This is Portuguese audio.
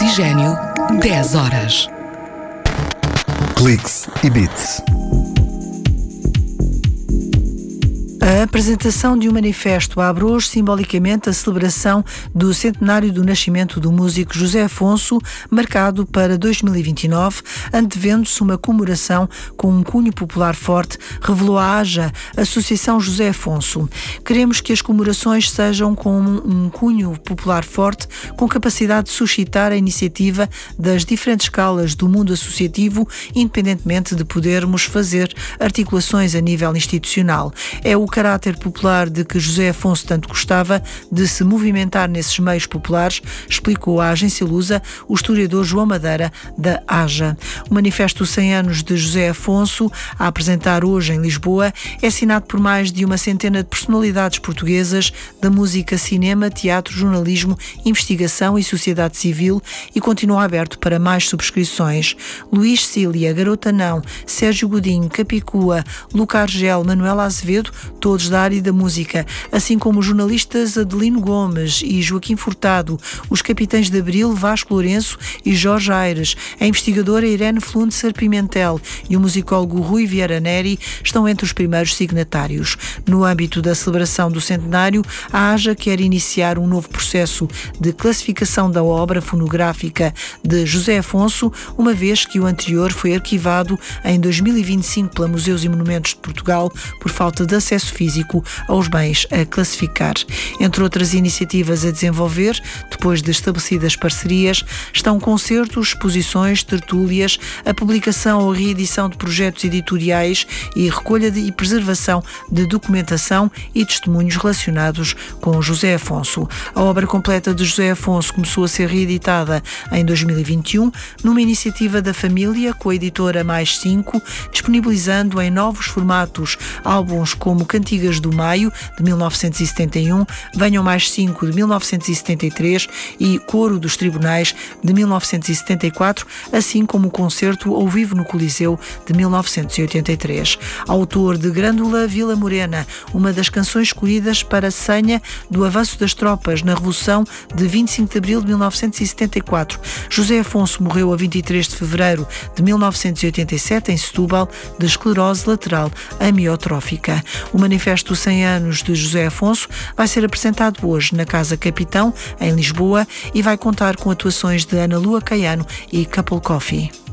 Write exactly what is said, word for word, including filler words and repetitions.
Oxigênio, dez horas. Cliques e Beats. A apresentação de um manifesto abre hoje simbolicamente a celebração do centenário do nascimento do músico José Afonso, marcado para dois mil e vinte e nove, antevendo-se uma comemoração com um cunho popular forte, revelou a AJA, Associação José Afonso. Queremos que as comemorações sejam com um cunho popular forte, com capacidade de suscitar a iniciativa das diferentes escalas do mundo associativo, independentemente de podermos fazer articulações a nível institucional. É o caráter popular de que José Afonso tanto gostava de se movimentar nesses meios populares, explicou à agência Lusa o historiador João Madeira, da AJA. O manifesto cem anos de José Afonso, a apresentar hoje em Lisboa, é assinado por mais de uma centena de personalidades portuguesas da música, cinema, teatro, jornalismo, investigação e sociedade civil e continua aberto para mais subscrições. Luís Cília, Garota Não, Sérgio Godinho, Capicua, Luca Argel, Manuela Azevedo, todos da área da música, assim como os jornalistas Adelino Gomes e Joaquim Furtado, os capitães de Abril, Vasco Lourenço e Jorge Aires, a investigadora Irene Flunzer Pimentel e o musicólogo Rui Vieira Neri estão entre os primeiros signatários. No âmbito da celebração do centenário, a AJA quer iniciar um novo processo de classificação da obra fonográfica de José Afonso, uma vez que o anterior foi arquivado em dois mil e vinte e cinco pela Museus e Monumentos de Portugal por falta de acesso físico aos bens a classificar. Entre outras iniciativas a desenvolver, depois de estabelecidas parcerias, estão concertos, exposições, tertúlias, a publicação ou reedição de projetos editoriais e recolha de, e preservação de documentação e testemunhos relacionados com José Afonso. A obra completa de José Afonso começou a ser reeditada em dois mil e vinte e um, numa iniciativa da família com a editora Mais cinco, disponibilizando em novos formatos álbuns como Cantigas do Maio, de mil novecentos e setenta e um, Venham Mais cinco, de mil novecentos e setenta e três e Coro dos Tribunais, de mil novecentos e setenta e quatro, assim como o concerto ao vivo no Coliseu, de mil novecentos e oitenta e três. Autor de Grândola Vila Morena, uma das canções escolhidas para a senha do avanço das tropas na Revolução de vinte e cinco de abril de mil novecentos e setenta e quatro. José Afonso morreu a vinte e três de fevereiro de mil novecentos e oitenta e sete em Setúbal, de esclerose lateral amiotrófica. O manifesto cem anos de José Afonso vai ser apresentado hoje na Casa Capitão, em Lisboa, e vai contar com atuações de Ana Lua Caiano e Couple Coffee.